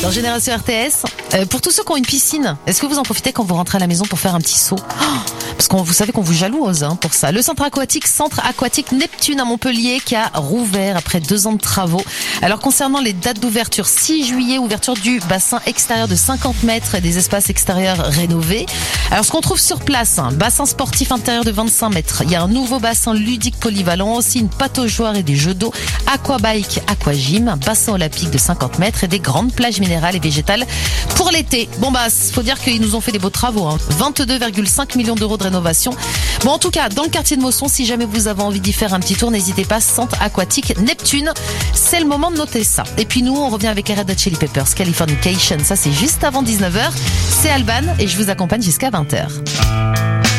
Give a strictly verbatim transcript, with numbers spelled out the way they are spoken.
Dans Génération R T S, euh, pour tous ceux qui ont une piscine, est-ce que vous en profitez quand vous rentrez à la maison pour faire un petit saut? Oh, parce que vous savez qu'on vous jalouse hein, pour ça. Le centre aquatique, centre aquatique Neptune à Montpellier qui a rouvert après deux ans de travaux. Alors concernant les dates d'ouverture, six juillet, ouverture du bassin extérieur de cinquante mètres et des espaces extérieurs rénovés. Alors ce qu'on trouve sur place, un bassin sportif intérieur de vingt-cinq mètres. Il y a un nouveau bassin ludique polyvalent, aussi une pataugeoire et des jeux d'eau, aquabike, aquagym, un bassin olympique de cinquante mètres et des grandes plages minérales et végétales pour l'été. Bon bah, faut dire qu'ils nous ont fait des beaux travaux, hein. vingt-deux virgule cinq millions d'euros de rénovation. Bon en tout cas, dans le quartier de Mosson, si jamais vous avez envie d'y faire un petit tour, n'hésitez pas, centre aquatique Neptune. C'est le moment de noter ça. Et puis nous, on revient avec les Red Hot Chili Peppers, Californication. Ça c'est juste avant dix-neuf heures. C'est Alban et je vous accompagne jusqu'à vingt heures.